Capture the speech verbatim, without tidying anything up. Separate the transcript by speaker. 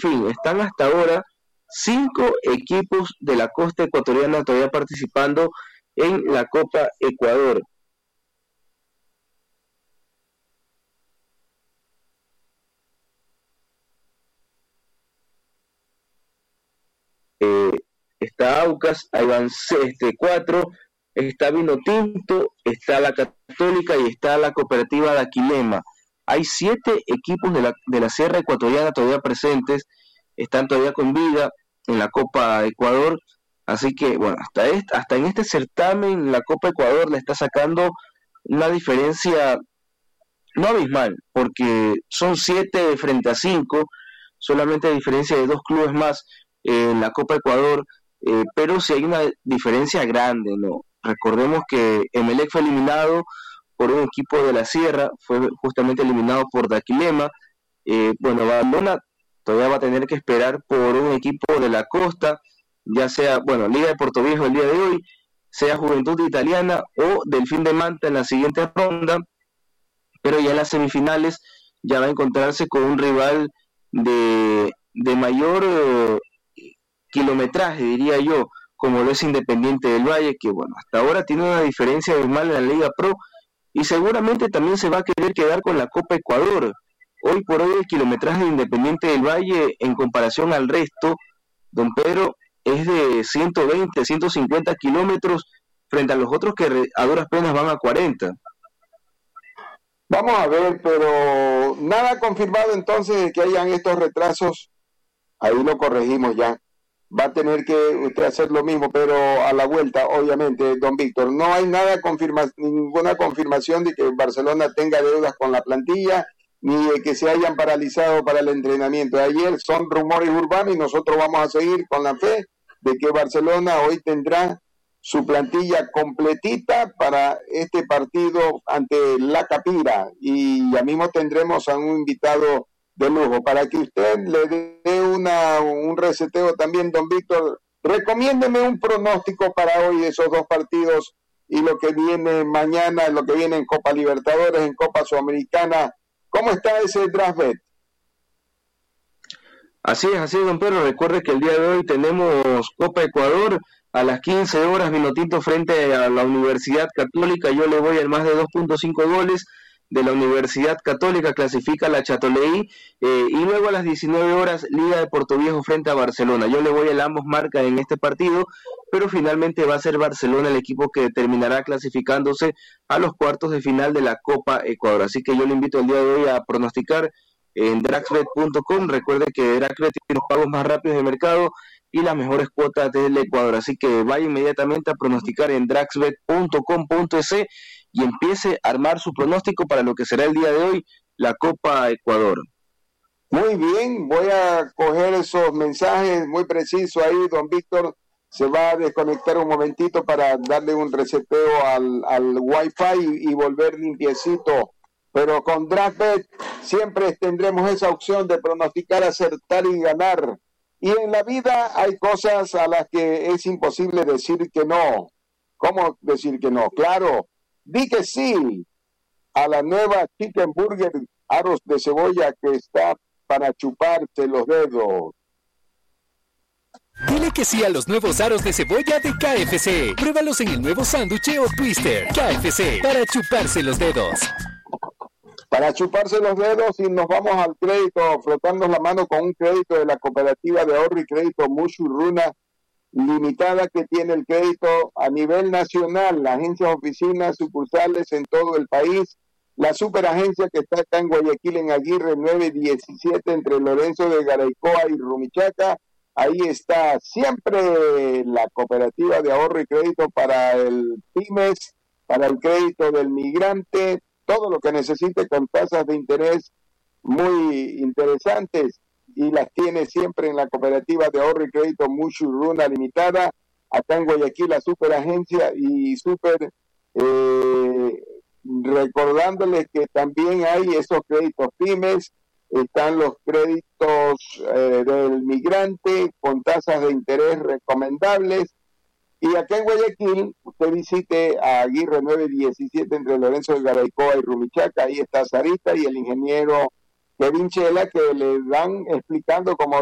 Speaker 1: fin, están hasta ahora cinco equipos de la costa ecuatoriana todavía participando en la Copa Ecuador. Eh, está Aucas, ahí van este, cuatro, está Vinotinto, está la Católica y está la Cooperativa de Aquilema. Hay siete equipos de la, de la Sierra Ecuatoriana todavía presentes, están todavía con vida en la Copa Ecuador, así que bueno, hasta, este, hasta en este certamen la Copa Ecuador le está sacando una diferencia no abismal, porque son siete frente a cinco, solamente a diferencia de dos clubes más en la Copa Ecuador, eh, pero sí hay una diferencia grande, ¿no? Recordemos que Emelec fue eliminado por un equipo de la Sierra, fue justamente eliminado por Daquilema, eh, bueno, Badalona todavía va a tener que esperar por un equipo de la costa, ya sea, bueno, Liga de Puerto Viejo el día de hoy, sea Juventud Italiana o Delfín de Manta en la siguiente ronda, pero ya en las semifinales ya va a encontrarse con un rival de, de mayor eh, kilometraje, diría yo, como lo es Independiente del Valle, que bueno, hasta ahora tiene una diferencia abismal en la Liga Pro, y seguramente también se va a querer quedar con la Copa Ecuador. Hoy por hoy el kilometraje de Independiente del Valle en comparación al resto, don Pedro, es de ciento veinte, ciento cincuenta kilómetros frente a los otros que a duras penas van a cuarenta.
Speaker 2: Vamos a ver, pero nada confirmado entonces de que hayan estos retrasos. Ahí lo corregimos ya. Va a tener que usted hacer lo mismo, pero a la vuelta, obviamente, don Víctor. No hay nada confirma, ninguna confirmación de que Barcelona tenga deudas con la plantilla, ni de que se hayan paralizado para el entrenamiento de ayer. Son rumores urbanos y nosotros vamos a seguir con la fe de que Barcelona hoy tendrá su plantilla completita para este partido ante la Capira, y ya mismo tendremos a un invitado de lujo para que usted le dé una, un reseteo también, don Víctor. Recomiéndeme un pronóstico para hoy de esos dos partidos y lo que viene mañana, lo que viene en Copa Libertadores, en Copa Sudamericana. ¿Cómo está ese draft bet?
Speaker 1: Así es, así es, don Pedro. Recuerde que el día de hoy tenemos Copa Ecuador a las quince horas, Vinotinto frente a la Universidad Católica. Yo le voy al más de dos punto cinco goles de la Universidad Católica, clasifica la Chatoleí, eh, y luego a las diecinueve horas, Liga de Puerto Viejo frente a Barcelona. Yo le voy al ambos marcas en este partido, pero finalmente va a ser Barcelona el equipo que terminará clasificándose a los cuartos de final de la Copa Ecuador. Así que yo le invito el día de hoy a pronosticar en draxbet punto com. Recuerde que Draxbet tiene los pagos más rápidos del mercado y las mejores cuotas del Ecuador, así que vaya inmediatamente a pronosticar en draxbet punto com punto es y empiece a armar su pronóstico para lo que será el día de hoy, la Copa Ecuador.
Speaker 2: Muy bien, voy a coger esos mensajes muy precisos ahí, don Víctor se va a desconectar un momentito para darle un reseteo al, al Wi-Fi y, y volver limpiecito, pero con Draftbet siempre tendremos esa opción de pronosticar, acertar y ganar. Y en la vida hay cosas a las que es imposible decir que no. ¿Cómo decir que no? Claro, di que sí a la nueva Chicken Burger aros de cebolla que está para chuparse los dedos.
Speaker 3: Dile que sí a los nuevos aros de cebolla de K F C. Pruébalos en el nuevo sándwich o twister. K F C, para chuparse los dedos.
Speaker 2: Para chuparse los dedos, y nos vamos al crédito, frotarnos la mano con un crédito de la Cooperativa de Ahorro y Crédito Mushuruna Limitada, que tiene el crédito a nivel nacional, agencias, oficinas, sucursales en todo el país. La superagencia que está acá en Guayaquil, en Aguirre nueve diecisiete, entre Lorenzo de Garaycoa y Rumichaca. Ahí está siempre la Cooperativa de Ahorro y Crédito para el pymes, para el crédito del migrante, todo lo que necesite con tasas de interés muy interesantes, y las tiene siempre en la Cooperativa de Ahorro y Crédito Mushuruna Limitada, acá en Guayaquil, la superagencia. Y super eh, recordándoles que también hay esos créditos pymes, están los créditos eh, del migrante con tasas de interés recomendables. Y acá en Guayaquil, usted visite a Aguirre nueve diecisiete, entre Lorenzo de Garaycoa y Rumichaca. Ahí está Sarita y el ingeniero Kevin Chela, que le van explicando cómo